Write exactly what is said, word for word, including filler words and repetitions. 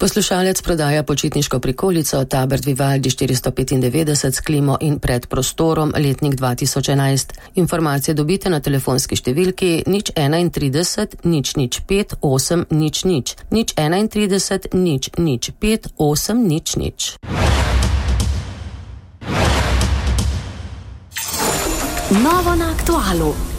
Poslušalec prodaja počitniško prikolico Tabert Vivaldi štiristo petindevetdeset s klimo in pred prostorom, letnik dva tisoč enajst. Informacije dobite na telefonski številki nič enaintrideset nič nič pet osem nič nič, nič enaintrideset nič nič pet osem nič nič. Novo na Aktualu.